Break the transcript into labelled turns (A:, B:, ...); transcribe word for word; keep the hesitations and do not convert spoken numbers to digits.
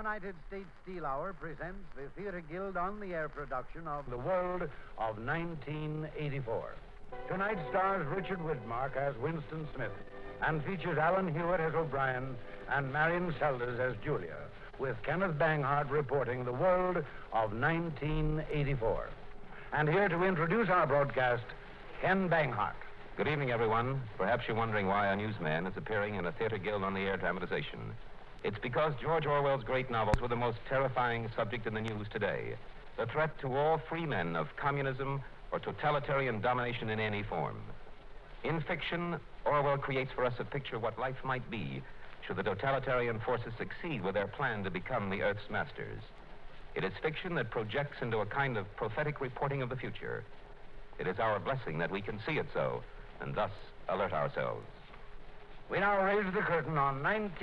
A: United States Steel Hour presents the Theater Guild on the Air production of The World of nineteen eighty-four. Tonight stars Richard Widmark as Winston Smith and features Alan Hewitt as O'Brien and Marion Seldes as Julia, with Kenneth Banghart reporting The World of nineteen eighty-four. And here to introduce our broadcast, Ken Banghart.
B: Good evening, everyone. Perhaps you're wondering why a newsman is appearing in a Theater Guild on the Air dramatization. It's because George Orwell's great novels were the most terrifying subject in the news today. The threat to all free men of communism or totalitarian domination in any form. In fiction, Orwell creates for us a picture of what life might be should the totalitarian forces succeed with their plan to become the Earth's masters. It is fiction that projects into a kind of prophetic reporting of the future. It is our blessing that we can see it so, and thus alert ourselves.
A: We now raise the curtain on nineteen